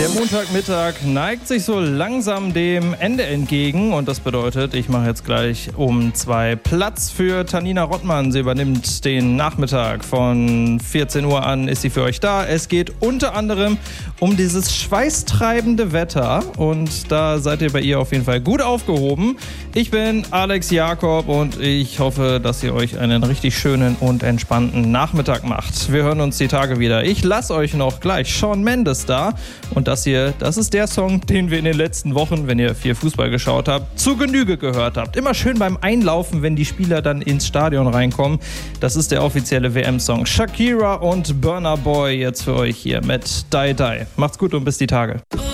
Der Montagmittag neigt sich so langsam dem Ende entgegen und das bedeutet, ich mache jetzt gleich um 2 Platz für Tanina Rottmann. Sie übernimmt den Nachmittag. Von 14 Uhr an ist sie für euch da. Es geht unter anderem um dieses schweißtreibende Wetter und da seid ihr bei ihr auf jeden Fall gut aufgehoben. Ich bin Alex Jakob und ich hoffe, dass ihr euch einen richtig schönen und entspannten Nachmittag macht. Wir hören uns die Tage wieder. Ich lasse euch noch gleich Shawn Mendes da und das hier, das ist der Song, den wir in den letzten Wochen, wenn ihr viel Fußball geschaut habt, zu Genüge gehört habt. Immer schön beim Einlaufen, wenn die Spieler dann ins Stadion reinkommen. Das ist der offizielle WM-Song. Shakira und Burna Boy jetzt für euch hier mit Die Die. Macht's gut und bis die Tage.